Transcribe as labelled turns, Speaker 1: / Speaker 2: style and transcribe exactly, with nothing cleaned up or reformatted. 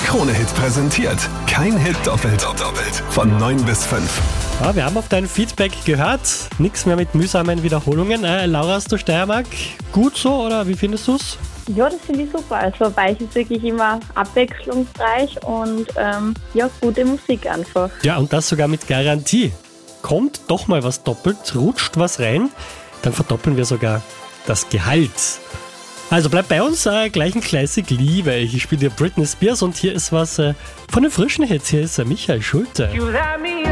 Speaker 1: Krone-Hit präsentiert. Kein Hit doppelt. doppelt. Von neun bis fünf.
Speaker 2: Ja, wir haben auf dein Feedback gehört. Nichts mehr mit mühsamen Wiederholungen. Äh, Laura aus der Steiermark, gut so oder wie findest du's?
Speaker 3: Ja, das finde ich super. Also Weich ist wirklich immer abwechslungsreich und ähm, ja, gute Musik einfach.
Speaker 2: Ja, und das sogar mit Garantie. Kommt doch mal was doppelt, rutscht was rein, dann verdoppeln wir sogar das Gehalt. Also bleibt bei uns, äh, gleich ein Classic liebe ich. Ich spiele dir Britney Spears und hier ist was äh, von den frischen Hits. Hier ist äh, Michael Schulte.